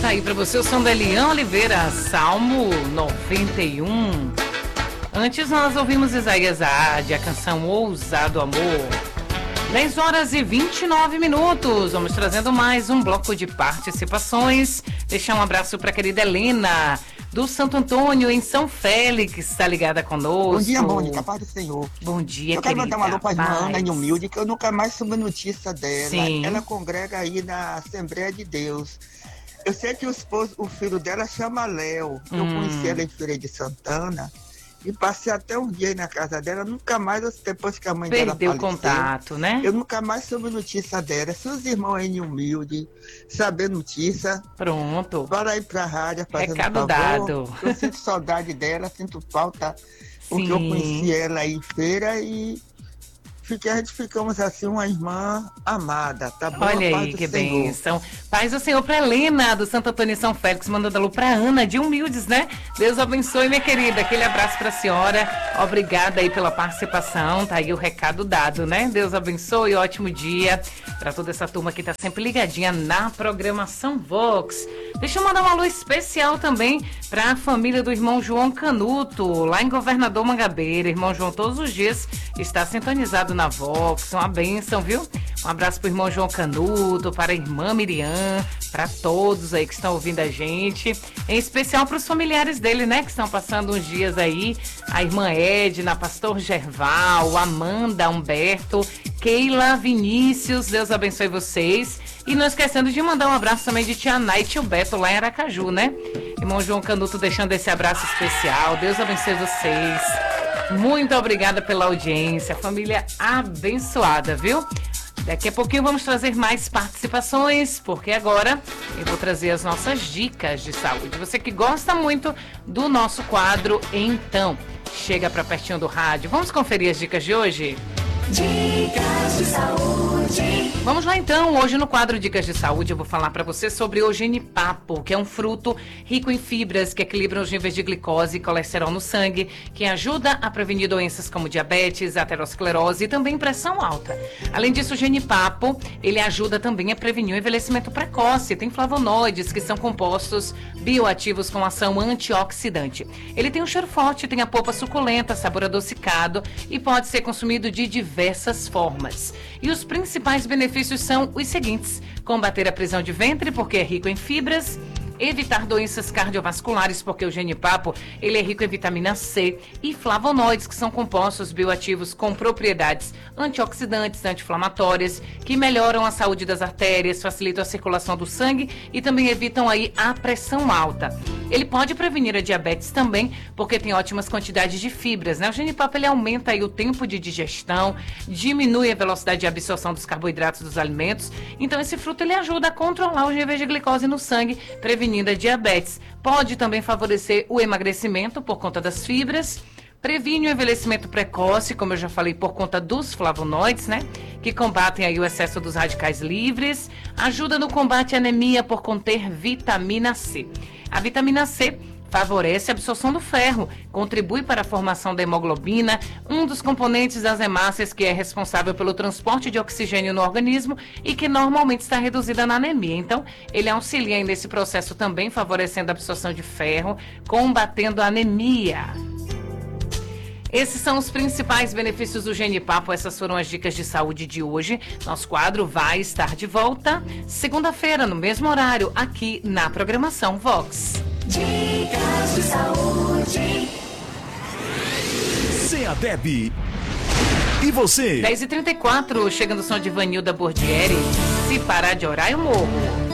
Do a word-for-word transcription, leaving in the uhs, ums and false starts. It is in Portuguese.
Tá aí pra você o som da Eliane Oliveira, Salmo noventa e um. Antes nós ouvimos Isaías Aade, a canção Ousado Amor. dez horas e vinte e nove minutos. Vamos trazendo mais um bloco de participações. Deixar um abraço para a querida Helena, do Santo Antônio, em São Félix, está ligada conosco. Bom dia, Mônica, paz do Senhor. Bom dia, eu querida. Eu quero mandar uma alô para a irmã Ana em Humilde, que eu nunca mais soube notícia dela. Sim. Ela congrega aí na Assembleia de Deus. Eu sei que o, esposo, o filho dela chama Léo. Eu hum. conheci ela em Feira de Santana. E passei até um dia aí na casa dela, nunca mais, depois que a mãe Perdeu dela faleceu. Perdeu o contato, né? Eu nunca mais soube notícia dela. Se os irmãos aí em Humilde saber notícia... Pronto. Bora ir pra rádio, fazendo Recado favor. dado. Eu sinto saudade dela, sinto falta, porque Sim. eu conheci ela aí em feira e... Fiquei, a gente ficamos assim, uma irmã amada, tá bom? Olha aí, que bênção. Paz do Senhor para Helena, do Santo Antônio e São Félix, mandando alô para Ana, de Humildes, né? Deus abençoe, minha querida. Aquele abraço para a senhora. Obrigada aí pela participação. Tá aí o recado dado, né? Deus abençoe, ótimo dia para toda essa turma que tá sempre ligadinha na programação Vox. Deixa eu mandar um alô especial também para a família do irmão João Canuto, lá em Governador Mangabeira. Irmão João, todos os dias está sintonizado na Vox, uma bênção, viu? Um abraço pro irmão João Canuto, para a irmã Miriam, para todos aí que estão ouvindo a gente, em especial para os familiares dele, né, que estão passando uns dias aí, a irmã Edna, pastor Gerval, Amanda, Humberto, Keila, Vinícius, Deus abençoe vocês, e não esquecendo de mandar um abraço também de tia Nay e tio Beto lá em Aracaju, né? Irmão João Canuto deixando esse abraço especial, Deus abençoe vocês. Muito obrigada pela audiência, família abençoada, viu? Daqui a pouquinho vamos trazer mais participações, porque agora eu vou trazer as nossas dicas de saúde. Você que gosta muito do nosso quadro, então, chega para pertinho do rádio. Vamos conferir as dicas de hoje? Dicas de saúde. Vamos lá então, hoje no quadro Dicas de Saúde eu vou falar para você sobre o genipapo, que é um fruto rico em fibras que equilibram os níveis de glicose e colesterol no sangue, que ajuda a prevenir doenças como diabetes, aterosclerose e também pressão alta. Além disso, o genipapo, ele ajuda também a prevenir o envelhecimento precoce, tem flavonoides que são compostos bioativos com ação antioxidante. Ele tem um cheiro forte, tem a polpa suculenta, sabor adocicado e pode ser consumido de diversas formas. E os principais benefícios são os seguintes: combater a prisão de ventre, porque é rico em fibras; evitar doenças cardiovasculares, porque o genipapo ele é rico em vitamina C e flavonoides, que são compostos bioativos com propriedades antioxidantes, anti-inflamatórias, que melhoram a saúde das artérias, facilitam a circulação do sangue e também evitam aí a pressão alta. Ele pode prevenir a diabetes também, porque tem ótimas quantidades de fibras, né? O genipapo ele aumenta aí o tempo de digestão, diminui a velocidade de absorção dos carboidratos dos alimentos. Então esse fruto ele ajuda a controlar os níveis de glicose no sangue, prevenindo a diabetes. Pode também favorecer o emagrecimento por conta das fibras. Previne o envelhecimento precoce, como eu já falei, por conta dos flavonoides, né? Que combatem aí o excesso dos radicais livres. Ajuda no combate à anemia por conter vitamina C. A vitamina C favorece a absorção do ferro, contribui para a formação da hemoglobina, um dos componentes das hemácias que é responsável pelo transporte de oxigênio no organismo e que normalmente está reduzida na anemia. Então, ele auxilia nesse processo também, favorecendo a absorção de ferro, combatendo a anemia. Esses são os principais benefícios do genipapo. Essas foram as dicas de saúde de hoje. Nosso quadro vai estar de volta segunda-feira, no mesmo horário, aqui na programação Vox. Dicas de saúde. CEADEB. E você? dez e trinta e quatro, chegando o som de Vanilda Bordieri. Se parar de orar, eu morro.